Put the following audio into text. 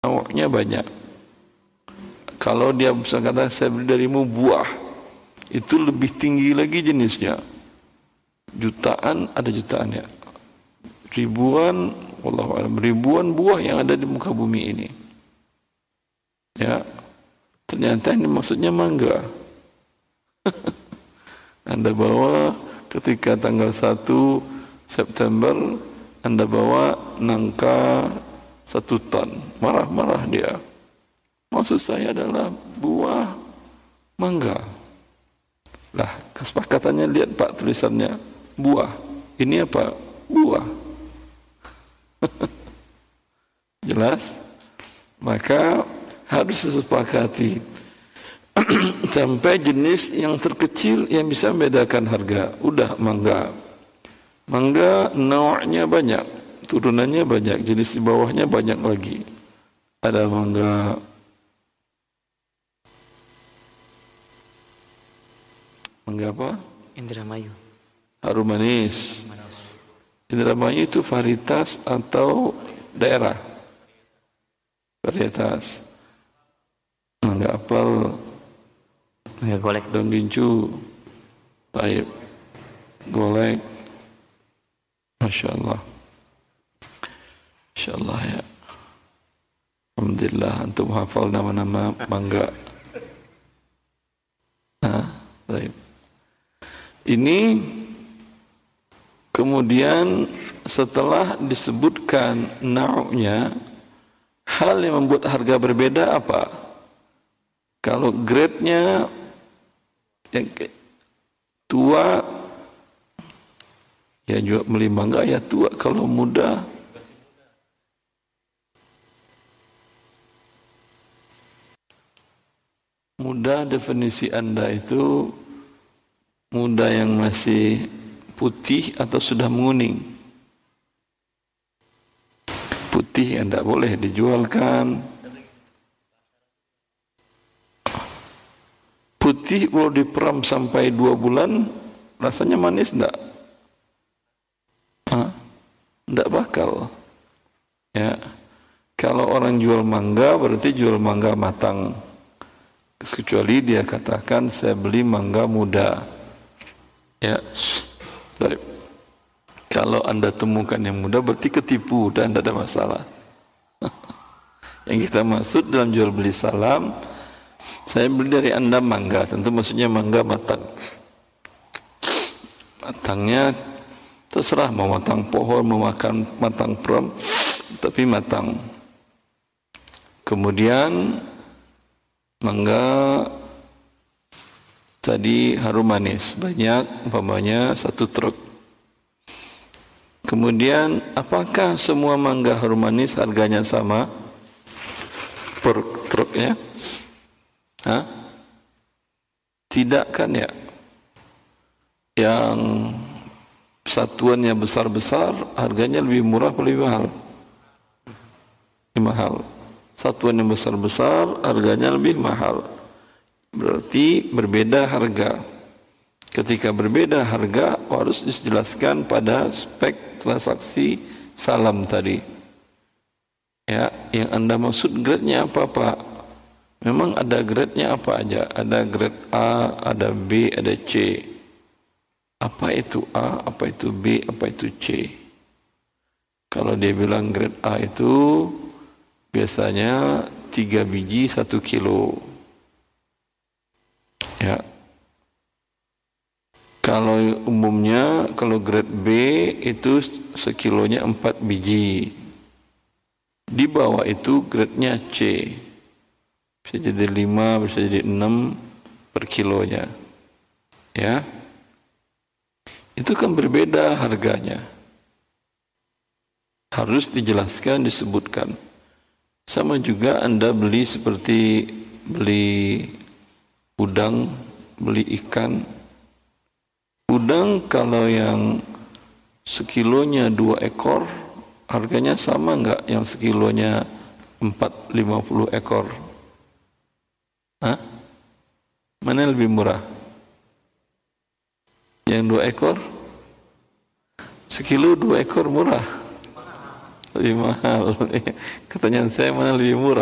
Nauknya banyak. Kalau dia bisa kata saya beli darimu buah, itu lebih tinggi lagi jenisnya. Jutaan, ada jutaan ya. Ribuan, wallahu a'lam, ribuan buah yang ada di muka bumi ini. Ya, ternyata ini maksudnya mangga. Anda bawa ketika tanggal 1 September, Anda bawa nangka 1 ton. Marah-marah dia. Maksud saya adalah buah mangga. Lah, kesepakatannya lihat Pak tulisannya buah. Ini apa? Buah. Jelas? Maka harus disepakati sampai jenis yang terkecil yang bisa membedakan harga. Udah mangga. Mangga nauknya banyak, turunannya banyak, jenis di bawahnya banyak lagi. Ada mangga apa? Indramayu. Harum manis. Indramayu itu varietas atau daerah? Varietas. Mangga apel. Mangga golek. Daun gincu. Baik. Golek. Masya Allah. Masya Allah ya. Alhamdulillah antum hafal nama-nama mangga. Baik. Ini kemudian setelah disebutkan nauknya, hal yang membuat harga berbeda apa? Kalau grade-nya yang tua, ya juga beli mangga ya tua. Kalau muda, muda definisi Anda itu muda yang masih putih atau sudah menguning? Putih yang tidak boleh dijualkan. Putih kalau diperam sampai 2 bulan rasanya manis enggak? Enggak bakal. Ya. Kalau orang jual mangga berarti jual mangga matang. Kecuali dia katakan saya beli mangga muda. Ya. Baik. Kalau Anda temukan yang muda berarti ketipu dan tidak ada masalah. Yang kita maksud dalam jual beli salam, saya beli dari Anda mangga, tentu maksudnya mangga matang. Matangnya terserah mau matang pohon, mau makan matang pram, tapi matang. Kemudian mangga tadi harum manis banyak, umpamanya 1 truk. Kemudian apakah semua mangga harum manis harganya sama per truknya? Tidak kan ya? Yang satuannya besar-besar harganya lebih murah atau lebih mahal? Lebih mahal. Satuan yang besar-besar harganya lebih mahal. Berarti berbeda harga. Ketika berbeda harga harus dijelaskan pada spek transaksi salam tadi. Ya, yang Anda maksud grade-nya apa Pak? Memang ada grade-nya apa aja? Ada grade A, ada B, ada C. Apa itu A, apa itu B, apa itu C? Kalau dia bilang grade A itu biasanya 3 biji 1 kilo. Ya. Kalau umumnya, kalau grade B itu sekilonya 4 biji. Di bawah itu grade-nya C. Bisa jadi 5, bisa jadi 6 per kilonya. Ya. Itu kan berbeda harganya. Harus dijelaskan, disebutkan. Sama juga Anda beli seperti beli udang, beli ikan. Udang kalau yang sekilonya 2 ekor, harganya sama enggak yang sekilonya 50 ekor? Mana yang lebih murah? Yang 2 ekor? Sekilo 2 ekor murah. Lebih mahal. Katanya saya mana lebih murah.